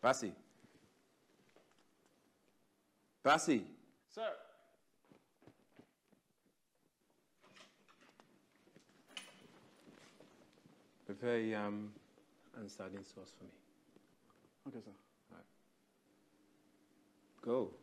Bassi. Bassi. Sir. Prepare yam and sardine sauce for me. Okay, sir. All right. Go.